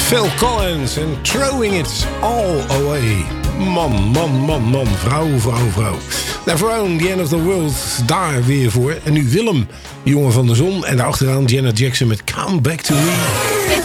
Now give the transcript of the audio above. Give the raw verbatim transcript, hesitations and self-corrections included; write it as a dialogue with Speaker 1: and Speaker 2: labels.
Speaker 1: Phil Collins en Throwing It All Away. Man, man, man, man. Vrouw, vrouw, vrouw. Daarvoor aan The End of the World. Daar weer voor. En nu Willem, jongen van de zon. En daarachteraan Janet Jackson met Come Back to Me.